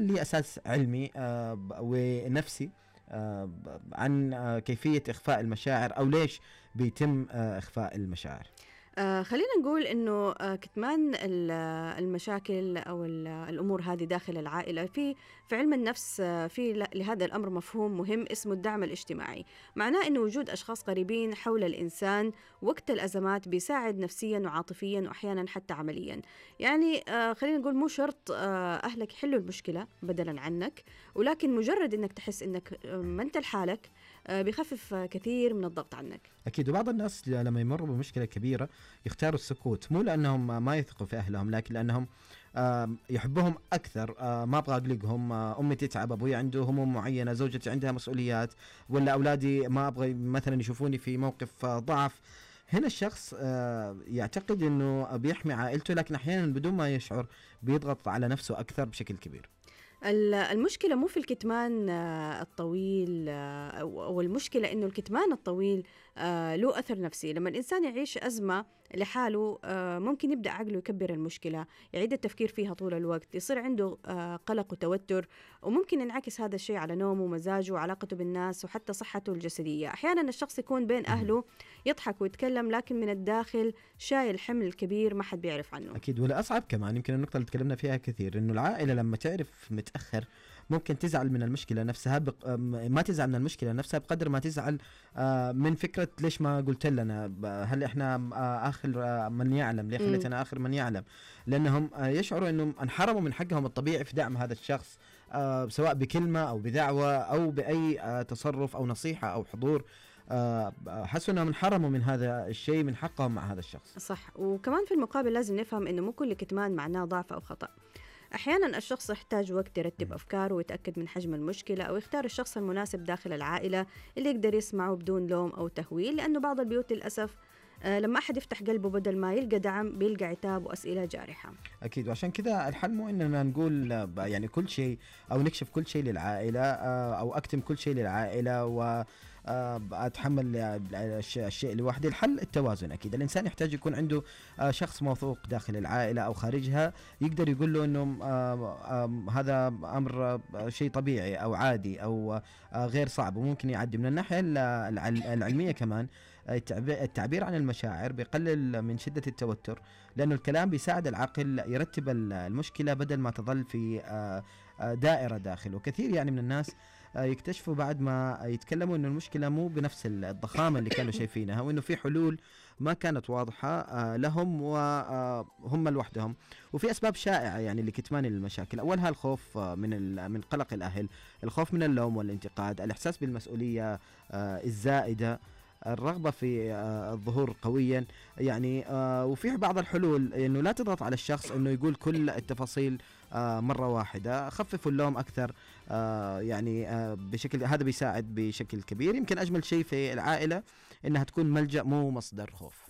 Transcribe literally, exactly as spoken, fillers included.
لي أساس علمي ونفسي عن كيفية إخفاء المشاعر أو ليش بيتم إخفاء المشاعر. آه خلينا نقول إنه آه كتمان المشاكل أو الأمور هذه داخل العائلة في في علم النفس آه في لهذا الأمر مفهوم مهم اسمه الدعم الاجتماعي. معناه إنه وجود أشخاص قريبين حول الإنسان وقت الأزمات بيساعد نفسيا وعاطفيا وأحيانا حتى عمليا. يعني آه خلينا نقول مو شرط آه أهلك يحلوا المشكلة بدلا عنك، ولكن مجرد إنك تحس إنك ما أنت لحالك بيخفف كثير من الضغط عنك. أكيد. وبعض الناس لما يمروا بمشكلة كبيرة يختاروا السكوت، مو لأنهم ما يثقوا في أهلهم، لكن لأنهم يحبهم أكثر. ما أبغى أقلقهم، أمي تتعب، أبوي عنده هموم معينة، زوجتي عندها مسؤوليات، ولا أولادي ما أبغى مثلا يشوفوني في موقف ضعف. هنا الشخص يعتقد أنه بيحمي عائلته، لكن أحيانا بدون ما يشعر بيضغط على نفسه أكثر بشكل كبير. المشكلة مو في الكتمان الطويل، أو المشكلة إنه الكتمان الطويل له أثر نفسي. لما الإنسان يعيش أزمة لحاله ممكن يبدأ عقله يكبر المشكلة، يعيد التفكير فيها طول الوقت، يصير عنده قلق وتوتر، وممكن ينعكس هذا الشيء على نومه ومزاجه وعلاقته بالناس وحتى صحته الجسدية. أحيانا الشخص يكون بين أهله يضحك ويتكلم، لكن من الداخل شايل حمل كبير ما حد بيعرف عنه. أكيد. ولا أصعب كمان يمكن النقطة اللي تكلمنا فيها كثير، إنه العائلة لما تعرف متأخر ممكن تزعل من المشكلة نفسها، بق... ما تزعل من المشكلة نفسها بقدر ما تزعل من فكرة ليش ما قلت لنا، هل إحنا آخر من يعلم، ليه خليتنا آخر من يعلم، لأنهم يشعروا أنهم انحرموا من حقهم الطبيعي في دعم هذا الشخص، سواء بكلمة أو بدعوة أو بأي تصرف أو نصيحة أو حضور. حسوا أنهم انحرموا من هذا الشيء، من حقهم مع هذا الشخص. صح. وكمان في المقابل لازم نفهم أنه مو كل كتمان معناه ضعف أو خطأ. أحيانا الشخص يحتاج وقت يرتب أفكاره ويتأكد من حجم المشكلة، أو يختار الشخص المناسب داخل العائلة اللي يقدر يسمعه بدون لوم أو تهويل. لأنه بعض البيوت للأسف آه لما أحد يفتح قلبه بدل ما يلقى دعم بيلقى عتاب وأسئلة جارحة. أكيد. وعشان كذا الحل مو إننا نقول يعني كل شيء أو نكشف كل شيء للعائلة أو أكتم كل شيء للعائلة و أتحمل الشيء لوحدي. الحل التوازن. أكيد الإنسان يحتاج يكون عنده شخص موثوق داخل العائلة أو خارجها يقدر يقول له إنه هذا أمر شيء طبيعي أو عادي أو غير صعب وممكن يعدي. من الناحية العلمية كمان التعبير عن المشاعر بيقلل من شدة التوتر، لأنه الكلام بيساعد العقل يرتب المشكلة بدل ما تظل في دائرة داخله. وكثير يعني من الناس يكتشفوا بعد ما يتكلموا إنه المشكلة مو بنفس الضخامة اللي كانوا شايفينها، وإنه في حلول ما كانت واضحة لهم وهم لوحدهم. وفي أسباب شائعة يعني لكتمان المشاكل. أولها الخوف من من قلق الأهل، الخوف من اللوم والانتقاد، الإحساس بالمسؤولية الزائدة، الرغبة في الظهور قويا يعني. وفي بعض الحلول إنه لا تضغط على الشخص إنه يقول كل التفاصيل مرة واحدة، خففوا اللوم أكثر يعني بشكل هذا بيساعد بشكل كبير. يمكن أجمل شيء في العائلة إنها تكون ملجأ مو مصدر خوف.